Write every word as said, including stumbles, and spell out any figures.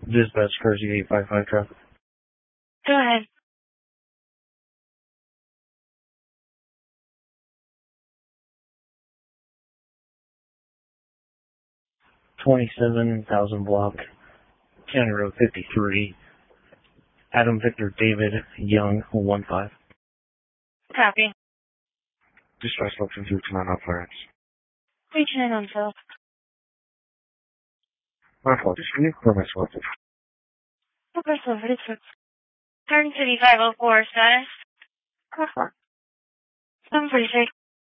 Dispatch Kersey eight five five traffic. Go ahead. twenty-seven thousand block, County Road fifty-three, Adam Victor David Young, one five. Copy. Dispatch Location two nine on clearance. Reaching in on Phil. My apologies, can you clear my selected? Okay, so it's Garden City five oh four status. seven forty-six.